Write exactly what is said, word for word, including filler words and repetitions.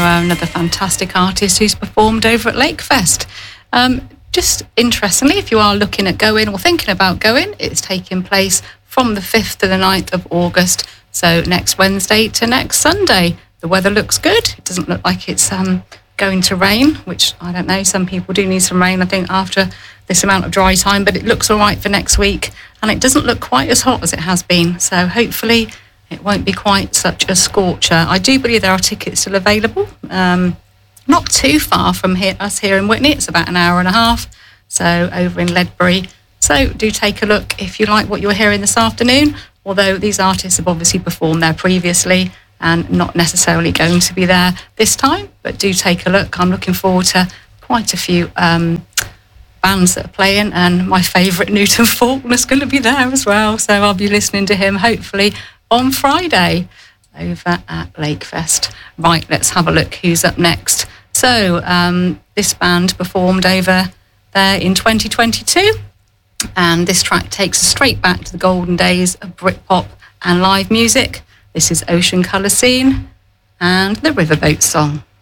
uh, another fantastic artist who's performed over at Lakefest. Um, just interestingly, if you are looking at going or thinking about going, it's taking place from the fifth to the ninth of August. So next Wednesday to next Sunday. The weather looks good. It doesn't look like it's um, going to rain, which I don't know. Some people do need some rain, I think, after this amount of dry time, but it looks all right for next week. And it doesn't look quite as hot as it has been. So hopefully it won't be quite such a scorcher. I do believe there are tickets still available. Um, not too far from here, us here in Witney. It's about an hour and a half. So over in Ledbury. So do take a look if you like what you're hearing this afternoon. Although these artists have obviously performed there previously and not necessarily going to be there this time. But do take a look. I'm looking forward to quite a few um, bands that are playing. And my favourite, Newton Faulkner's going to be there as well. So I'll be listening to him hopefully on Friday over at Lakefest. Right, let's have a look who's up next. So um, this band performed over there in twenty twenty-two, and this track takes us straight back to the golden days of Britpop and live music. This is Ocean Colour Scene and the Riverboat Song.